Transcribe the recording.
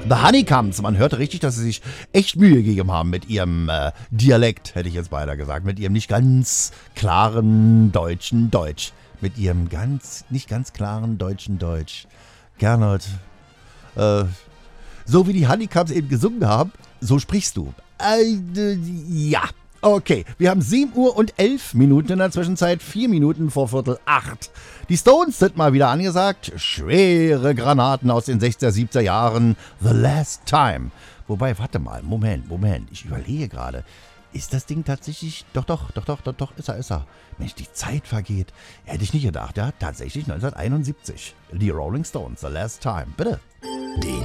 The Honeycombs. Man hörte richtig, dass sie sich echt Mühe gegeben haben mit ihrem Dialekt, hätte ich jetzt beinahe gesagt. Mit ihrem nicht ganz klaren deutschen Deutsch. Mit ihrem nicht ganz klaren deutschen Deutsch. Gernot, so wie die Honeycombs eben gesungen haben, so sprichst du. Ja. Okay, wir haben 7 Uhr und 11 Minuten in der Zwischenzeit, 4 Minuten vor 7:45. Die Stones sind mal wieder angesagt. Schwere Granaten aus den 60er, 70er Jahren. The Last Time. Wobei, warte mal, Moment. Ich überlege gerade. Ist das Ding tatsächlich... Doch, ist er. Mensch, die Zeit vergeht. Hätte ich nicht gedacht, ja. Tatsächlich 1971. Die Rolling Stones, The Last Time. Bitte.